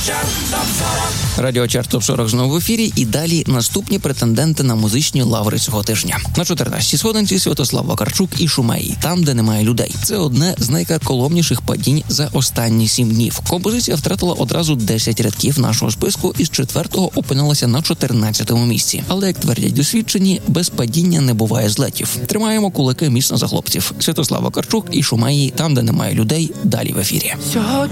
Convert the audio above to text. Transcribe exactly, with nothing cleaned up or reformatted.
Радіочарт Топ сорок знову в ефірі, і далі наступні претенденти на музичні лаври цього тижня. На чотирнадцятій сходинці Святослав Вакарчук і Шумеї «Там, де немає людей». Це одне з найкарколомніших падінь за останні сім днів. Композиція втратила одразу десять рядків нашого списку і з четвертого опинилася на чотирнадцятому місці. Але, як твердять досвідчені, без падіння не буває злетів. Тримаємо кулаки міцно за хлопців. Святослав Вакарчук і Шумеї «Там, де немає людей». Далі в ефірі. Сьогодні